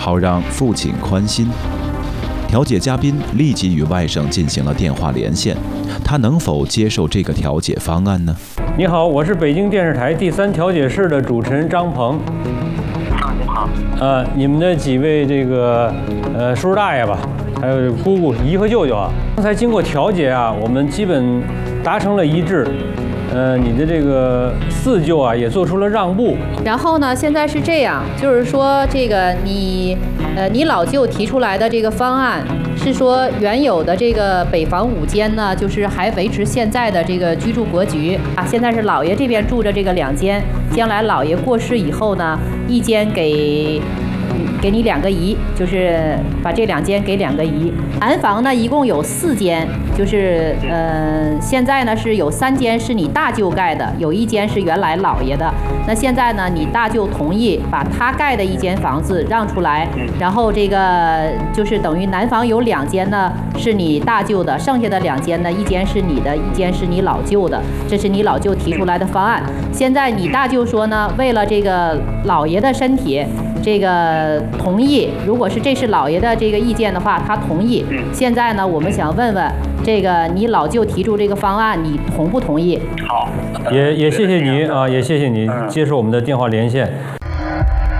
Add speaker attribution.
Speaker 1: 好让父亲宽心。调解嘉宾立即与外甥进行了电话连线，他能否接受这个调解方案呢？
Speaker 2: 你好，我是北京电视台第3调解室的主持人张鹏。
Speaker 3: 你好。
Speaker 2: 你们的几位这个叔叔大爷吧，还有姑姑、姨和舅舅啊，刚才经过调解啊，我们基本达成了一致。你的这个4舅啊也做出了让步。
Speaker 4: 然后呢，现在是这样，就是说这个你老舅提出来的这个方案是说原有的这个北房5间呢，就是还维持现在的这个居住格局啊。现在是姥爷这边住着这个2间，将来姥爷过世以后呢，1间给你2个姨，就是把这2间给2个姨。南房呢一共有4间，就是现在呢是有3间是你大舅盖的，有1间是原来姥爷的。那现在呢，你大舅同意把他盖的1间房子让出来，然后这个就是等于南房有2间呢是你大舅的，剩下的2间呢，1间是你的，1间是你老舅的。这是你老舅提出来的方案。现在你大舅说呢，为了这个姥爷的身体，这个同意，如果是这是姥爷的这个意见的话，他同意。现在呢，我们想问问这个你老舅提出这个方案，你同不同意？
Speaker 3: 好，
Speaker 2: 也谢谢你啊，也谢谢你接受我们的电话连线。